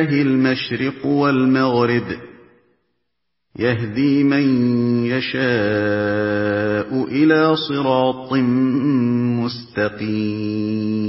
المشرق والمغرب يهدي من يشاء إلى صراط مستقيم